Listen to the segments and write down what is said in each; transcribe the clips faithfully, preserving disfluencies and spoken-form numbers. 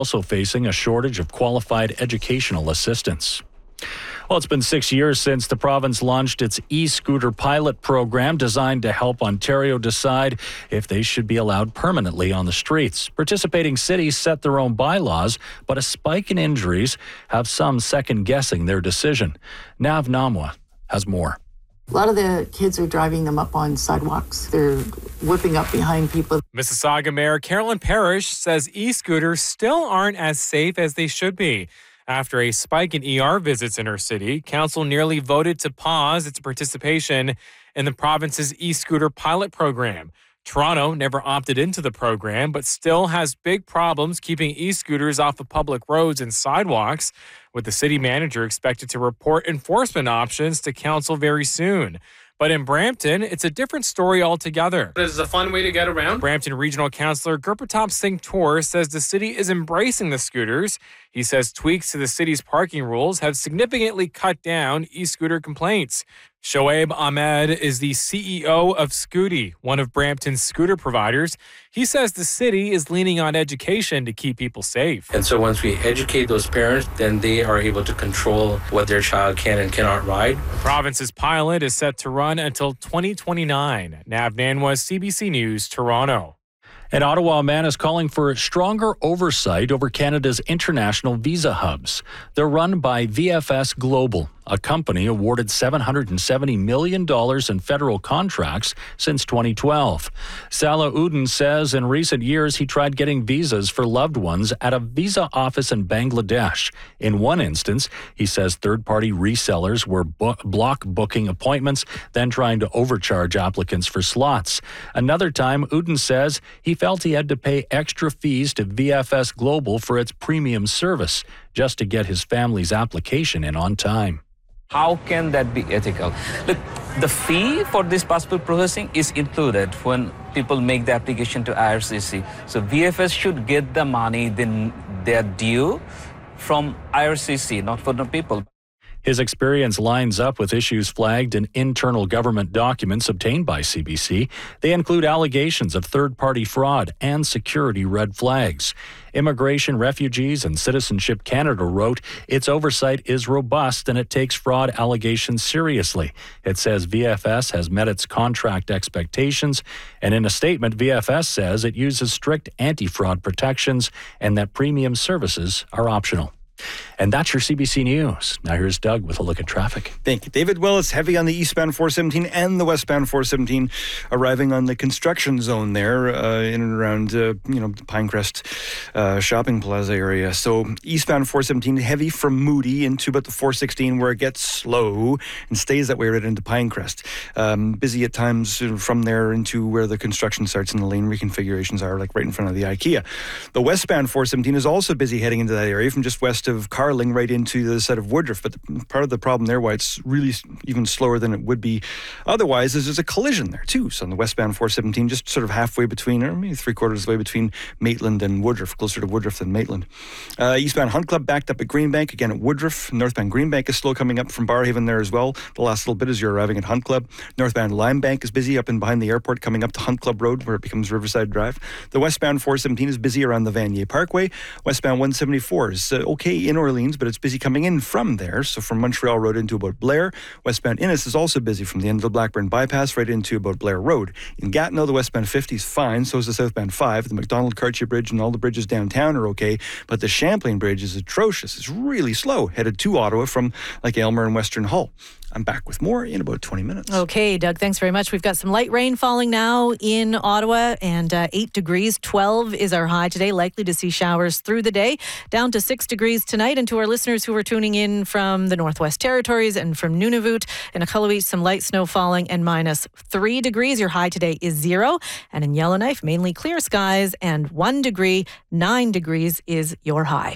also facing a shortage of qualified educational assistants. Well, it's been six years since the province launched its e-scooter pilot program designed to help Ontario decide if they should be allowed permanently on the streets. Participating cities set their own bylaws, but a spike in injuries have some second-guessing their decision. Nav Namwa has more. A lot of the kids are driving them up on sidewalks. They're whipping up behind people. Mississauga Mayor Carolyn Parrish says e-scooters still aren't as safe as they should be. After a spike in E R visits in her city, council nearly voted to pause its participation in the province's e-scooter pilot program. Toronto never opted into the program, but still has big problems keeping e-scooters off of public roads and sidewalks, with the city manager expected to report enforcement options to council very soon. But in Brampton, it's a different story altogether. This is a fun way to get around. Brampton Regional Councillor Gurpratap Singh Toor says the city is embracing the scooters. He says tweaks to the city's parking rules have significantly cut down e-scooter complaints. Shoaib Ahmed is the C E O of Scooty, one of Brampton's scooter providers. He says the city is leaning on education to keep people safe. And so once we educate those parents, then they are able to control what their child can and cannot ride. The province's pilot is set to run until twenty twenty-nine. Nav Nanwa, C B C News, Toronto. An Ottawa man is calling for stronger oversight over Canada's international visa hubs. They're run by V F S Global, a company awarded seven hundred seventy million dollars in federal contracts since twenty twelve. Salah Udin says in recent years he tried getting visas for loved ones at a visa office in Bangladesh. In one instance, he says third-party resellers were bo- block booking appointments, then trying to overcharge applicants for slots. Another time, Udin says he felt he had to pay extra fees to V F S Global for its premium service just to get his family's application in on time. How can that be ethical? Look, the fee for this passport processing is included when people make the application to I R C C. So V F S should get the money then they're due from I R C C, not for the people. His experience lines up with issues flagged in internal government documents obtained by C B C. They include allegations of third-party fraud and security red flags. Immigration, Refugees, and Citizenship Canada wrote, its oversight is robust and it takes fraud allegations seriously. It says V F S has met its contract expectations, and in a statement, V F S says it uses strict anti-fraud protections and that premium services are optional. And that's your C B C News. Now here's Doug with a look at traffic. Thank you, David. Well, it's heavy on the eastbound four seventeen and the westbound four seventeen, arriving on the construction zone there uh, in and around, uh, you know, the Pinecrest uh, shopping plaza area. So eastbound four seventeen, heavy from Moody into about the four sixteen, where it gets slow and stays that way right into Pinecrest. Um, busy at times from there into where the construction starts and the lane reconfigurations are, like right in front of the IKEA. The westbound four seventeen is also busy heading into that area from just west of Carling right into the side of Woodruff. But the, part of the problem there, why it's really even slower than it would be otherwise, is there's a collision there too. So on the westbound four seventeen, just sort of halfway between, or maybe three quarters of the way between Maitland and Woodruff, closer to Woodruff than Maitland. Uh, eastbound Hunt Club backed up at Greenbank, again at Woodruff. Northbound Greenbank is slow coming up from Barhaven there as well. The last little bit as you're arriving at Hunt Club. Northbound Limebank is busy up and behind the airport coming up to Hunt Club Road where it becomes Riverside Drive. The westbound four seventeen is busy around the Vanier Parkway. Westbound one seventy-four is uh, okay in Orleans, but it's busy coming in from there. So from Montreal Road into about Blair. Westbound Innis is also busy from the end of the Blackburn Bypass right into about Blair Road. In Gatineau, the westbound fifty is fine. So is the southbound five. The McDonald-Cartier Bridge and all the bridges downtown are okay. But the Champlain Bridge is atrocious. It's really slow, headed to Ottawa from like Aylmer and Western Hull. I'm back with more in about twenty minutes. Okay, Doug, thanks very much. We've got some light rain falling now in Ottawa, and uh, eight degrees. twelve is our high today. Likely to see showers through the day. Down to six degrees tonight. And to our listeners who are tuning in from the Northwest Territories and from Nunavut and Iqaluit, some light snow falling and minus three degrees. Your high today is zero. And in Yellowknife, mainly clear skies and one degree. Nine degrees is your high.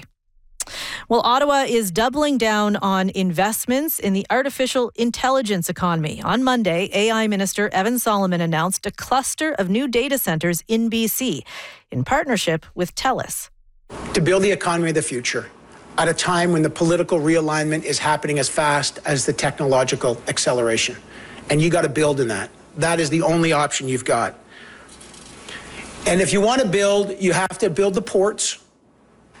Well, Ottawa is doubling down on investments in the artificial intelligence economy. On Monday, A I Minister Evan Solomon announced a cluster of new data centres in B C in partnership with TELUS. To build the economy of the future at a time when the political realignment is happening as fast as the technological acceleration. And you got to build in that. That is the only option you've got. And if you want to build, you have to build the ports.